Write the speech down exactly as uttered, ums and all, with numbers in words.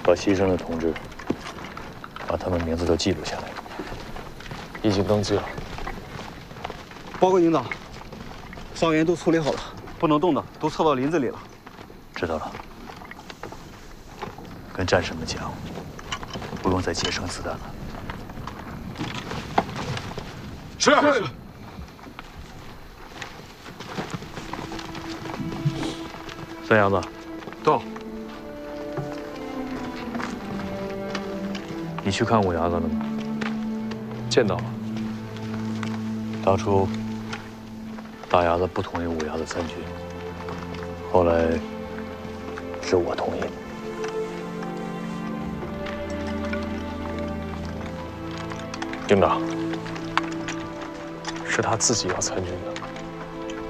把牺牲的同志，把他们名字都记录下来。 已经登记了。 报告营长，伤员都处理好了，不能动的都撤到林子里了。 知道了。跟战士们讲，不用再节省子弹了。 是。是。 三阳子， 到。 你去看五牙子了吗？ 见到了。 当初大牙子不同意五牙子参军，后来是我同意的。 营长，是他自己要参军的。